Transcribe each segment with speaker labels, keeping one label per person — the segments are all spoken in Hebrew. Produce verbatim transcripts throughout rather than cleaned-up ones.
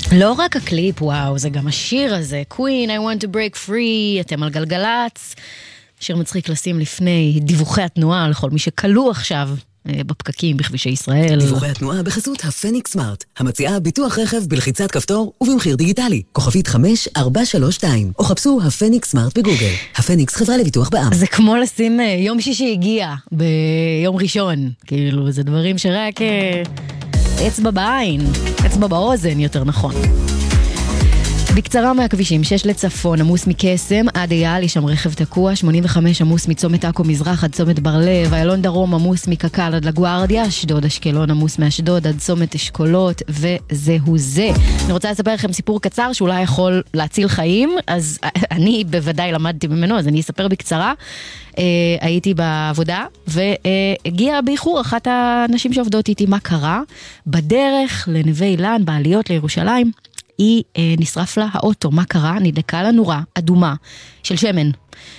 Speaker 1: לא רק הקליפ, וואו, זה גם השיר הזה, Queen, I want to break free, אתם על גלגלץ, שיר מצחיק לשים לפני דיווחי התנועה לכל מי שקלו עכשיו בפקקים בכבישי ישראל.
Speaker 2: דיווחי התנועה בחסות הפניקס סמארט, המציעה ביטוח רכב בלחיצת כפתור ובמחיר דיגיטלי, כוכבית חמש ארבע שלוש שתיים, או חפשו הפניקס סמארט בגוגל. הפניקס חברה לביטוח בע"מ.
Speaker 1: זה כמו לשים יום שישי הגיע ביום ראשון, כאילו זה דברים שרק אצבע בעין, אצבע באוזן יותר נכון. בקצרה מהכבישים, שש לצפון, עמוס מקסם עד אייל, יש שם רכב תקוע, שמונים וחמש עמוס מצומת עכו מזרח עד צומת בר לב, איילון דרום עמוס מקקל עד לגוארדיה, אשדוד אשקלון עמוס מאשדוד עד צומת אשכולות, וזהו זה. אני רוצה לספר לכם סיפור קצר שאולי יכול להציל חיים, אז אני בוודאי למדתי ממנו, אז אני אספר בקצרה. הייתי בעבודה והגיעה באיחור אחת האנשים שעובדות איתי, מה קרה? בדרך לנווה אילן, בעליות לירושלים, היא אה, נשרף לה האוטו. מה קרה? נדלקה לה נורה אדומה של שמן.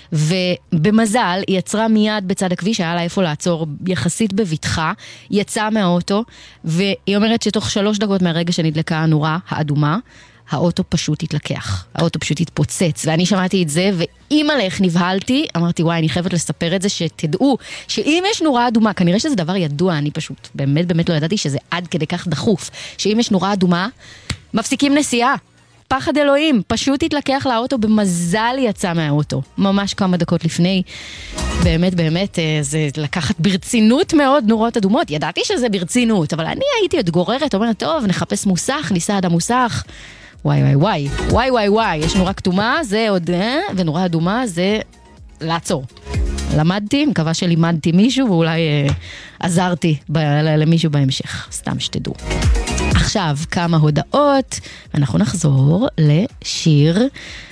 Speaker 1: ובמזל היא יצרה מיד בצד הכביש, היה לה איפה לעצור יחסית בביטחה, יצאה מהאוטו, והיא אומרת שתוך שלוש דקות מהרגע שנדלקה הנורה האדומה, האוטו פשוט התלקח. האוטו פשוט התפוצץ, ואני שמעתי את זה, ואימא לך נבהלתי, אמרתי וואי, אני חייבת לספר את זה, שתדעו שאם יש נורה אדומה, כנראה שזה דבר ידוע, אני פשוט באמת באמת לא ידעתי שזה עד כדי כך דחוף, שאם יש נורה אדומה, מפסיקים נסיעה. פחד אלוהים, פשוט התלקח לאוטו, במזל יצא מהאוטו. ממש כמה דקות לפני. באמת, באמת, זה לקחת ברצינות מאוד נורות אדומות. ידעתי שזה ברצינות, אבל אני הייתי עוד גוררת, אומרת, טוב, נחפש מוסך, ניסע עד המוסך. וואי, וואי, וואי, וואי, וואי, וואי. יש נורה כתומה, זה עוד, אה? ונורה אדומה, זה לעצור. למדתי, מקווה שלימדתי מישהו, ואולי אה, עזרתי ב- למישהו בהמשך. סתם שתדעו. עכשיו כמה הודעות, אנחנו נחזור לשיר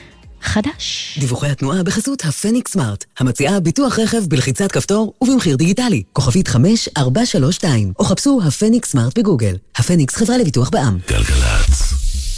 Speaker 1: חדש.
Speaker 2: דיווחי התנועה בחסות הפניקס סמארט, המציעה ביטוח רכב בלחיצת כפתור ובמחיר דיגיטלי, כוכבית חמש ארבע שלוש שתיים, או חפשו הפניקס סמארט בגוגל. הפניקס חברה לביטוח בע"מ.
Speaker 3: גלגלץ.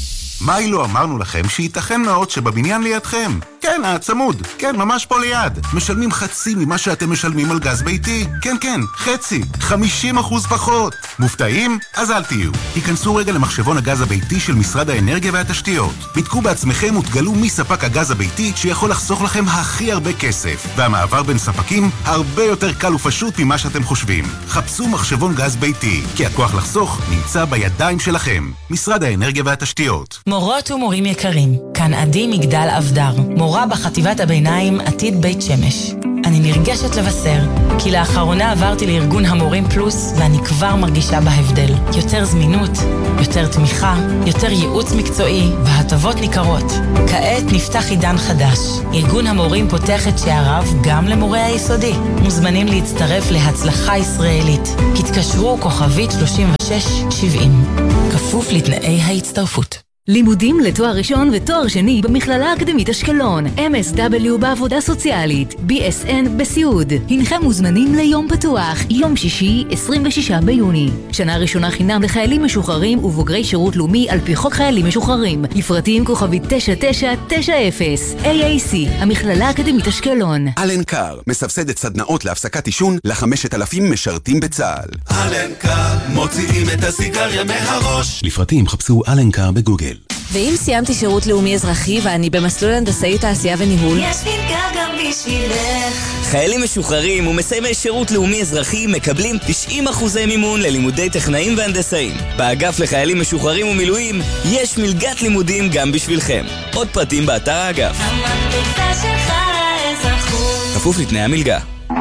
Speaker 3: מה אילו אמרנו לכם שייתכן מאוד שבבניין לידכם? כן, הצמוד. כן, ממש פה ליד. משלמים חצי ממה שאתם משלמים על גז ביתי. כן, כן, חצי. חמישים אחוז פחות. מופתעים? אז אל תהיו. היכנסו רגע למחשבון הגז הביתי של משרד האנרגיה והתשתיות. בדקו בעצמכם ותגלו מי ספק הגז הביתי שיכול לחסוך לכם הכי הרבה כסף. והמעבר בין ספקים הרבה יותר קל ופשוט ממה שאתם חושבים. חפשו מחשבון גז ביתי, כי הכוח לחסוך נמצא בידיים שלכם. משרד האנרגיה והתשתיות.
Speaker 4: מורות ומורים יקרים, כאן עדי מגדל אבדר, מורה בחטיבת הביניים עתיד בית שמש. אני נרגשת לבשר, כי לאחרונה עברתי לארגון המורים פלוס, ואני כבר מרגישה בהבדל. יותר זמינות, יותר תמיכה, יותר ייעוץ מקצועי, והטבות ניכרות. כעת נפתח עידן חדש. ארגון המורים פותח את שעריו גם למורי היסודי. מוזמנים להצטרף להצלחה ישראלית. התקשרו כוכבית שלושים ושש שבעים. כפוף לתנאי ההצטרפות.
Speaker 5: לימודים לתואר ראשון ותואר שני במכללה האקדמית אשקלון, אם אס דאבליו בעבודה סוציאלית, בי אס אן בסיעוד. הנכם מוזמנים ליום פתוח, יום שישי, עשרים ושישה ביוני. שנה ראשונה חינם לחיילים משוחררים ובוגרי שירות לאומי על פי חוק חיילים משוחררים. לפרטים כוכבית תשע תשע תשע אפס. איי איי סי, המכללה האקדמית אשקלון.
Speaker 6: אלנקר, מסבסדת סדנאות להפסקת עישון ל-חמשת אלפים משרתים בצה"ל.
Speaker 7: אלנקר, מוציאים את הסיגריה מהראש.
Speaker 6: לפרטים חפשו אלנקר בגוגל.
Speaker 8: ואם סיימתי שירות לאומי אזרחי ואני במסלול הנדסאי תעשייה וניהול,
Speaker 9: יש מלגה גם בשבילך.
Speaker 10: חיילים משוחררים ומסיימי שירות לאומי אזרחי מקבלים תשעים אחוזי מימון ללימודי טכנאים והנדסאים. באגף לחיילים משוחררים ומילואים יש מלגת לימודים גם בשבילכם. עוד פרטים באתר האגף.
Speaker 9: המדפסה שלך לאזרחות.
Speaker 10: כפוף לתנאי המלגה.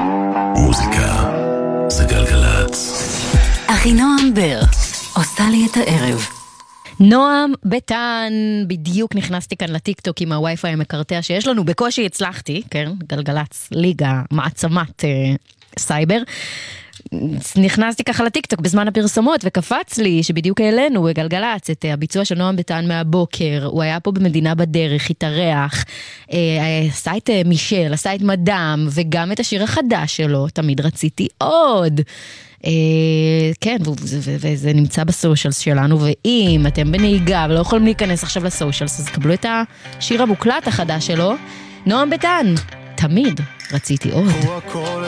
Speaker 3: מוזיקה זה גלגלץ.
Speaker 5: אחינועם בר עושה לי את הערב.
Speaker 1: נועם ביטן, בדיוק נכנסתי כאן לטיקטוק עם הווי-פיי המקרטע שיש לנו, בקושי הצלחתי, כן, גלגלץ, ליגה, מעצמת אה, סייבר, נכנסתי ככה לטיקטוק בזמן הפרסומות, וקפץ לי שבדיוק העלינו בגלגלץ את הביצוע של נועם ביטן מהבוקר, הוא היה פה במדינה בדרך, התארח, אה, עשה את מישל, עשה את מדם, וגם את השיר החדש שלו, תמיד רציתי עוד. כן, וזה נמצא בסושיאלס שלנו, ואם אתם בנהיגה ולא יכולים להיכנס עכשיו לסושיאלס, אז קבלו את השיר המוקלט החדש שלו, נועם ביטן, תמיד רציתי עוד.